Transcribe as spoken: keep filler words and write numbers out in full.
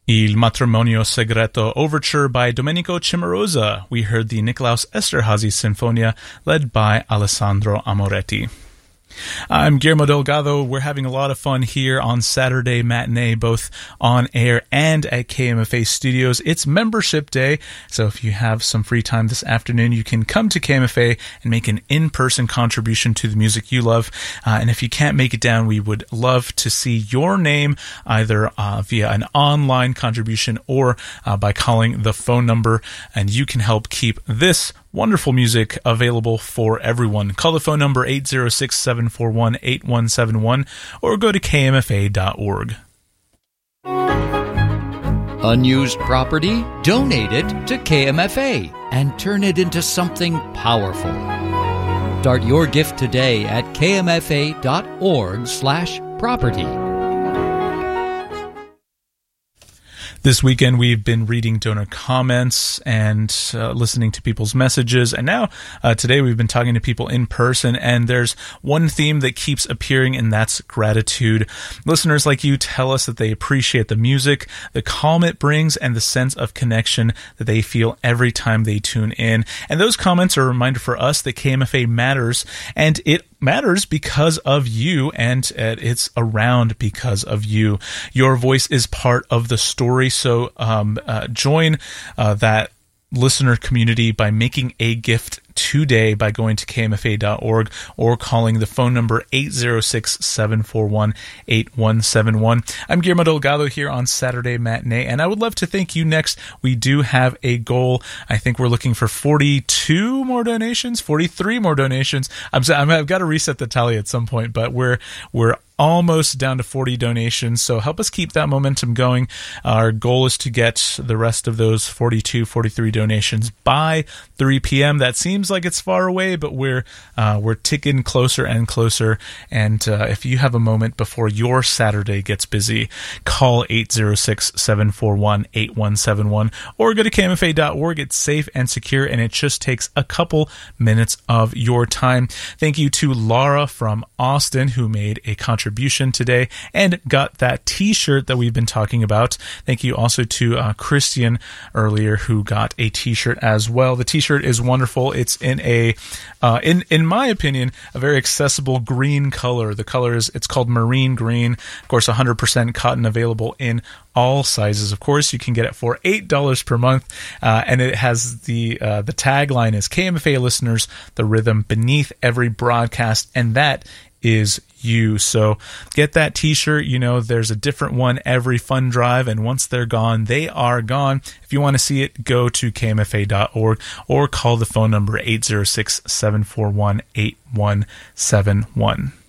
Il Matrimonio Segreto Overture by Domenico Cimarosa. We heard the Nicolaus Esterhazy Sinfonia led by Alessandro Amoretti. I'm Guillermo Delgado. We're having a lot of fun here on Saturday Matinee, both on air and at K M F A Studios. It's membership day, so if you have some free time this afternoon, you can come to K M F A and make an in-person contribution to the music you love. Uh, and if you can't make it down, we would love to see your name either uh, via an online contribution or uh, by calling the phone number, and you can help keep this wonderful music available for everyone. Call the phone number eight zero six, seven four one, eight one seven one or go to K M F A dot org. Unused property? Donate it to K M F A and turn it into something powerful. Start your gift today at kmfa.org slash property. This weekend, we've been reading donor comments and uh, listening to people's messages. And now, uh, today, we've been talking to people in person. And there's one theme that keeps appearing, and that's gratitude. Listeners like you tell us that they appreciate the music, the calm it brings, and the sense of connection that they feel every time they tune in. And those comments are a reminder for us that K M F A matters, and it matters because of you, and uh, it's around because of you. Your voice is part of the story, so um, uh, join uh, that listener community by making a gift today by going to K M F A dot org or calling the phone number eight zero six, seven four one, eight one seven one. I'm Guillermo Delgado here on Saturday Matinee, and I would love to thank you next. We do have a goal. I think we're looking for forty-two more donations, forty-three more donations. I'm, I'm I've got to reset the tally at some point, but we're we're almost down to forty donations, so help us keep that momentum going. Our goal is to get the rest of those forty-two, forty-three donations by three p.m. That seems like it's far away, but we're uh, we're ticking closer and closer. And uh, if you have a moment before your Saturday gets busy, call eight zero six, seven four one, eight one seven one or go to K M F A dot org. It's safe and secure, and it just takes a couple minutes of your time. Thank you to Laura from Austin, who made a contribution today and got that t-shirt that we've been talking about. Thank you also to uh, Christian earlier, who got a t-shirt as well. The t-shirt is wonderful. It's in a, uh, in in my opinion, a very accessible green color. The color is, it's called marine green. Of course, one hundred percent cotton, available in all sizes. Of course, you can get it for eight dollars per month, uh, and it has the uh, the tagline is K M F A listeners, the rhythm beneath every broadcast, and that is you. So get that t-shirt. You know, there's a different one every fund drive, and once they're gone, they are gone. If you want to see it, go to K M F A dot org or call the phone number eight zero six, seven four one, eight one seven one.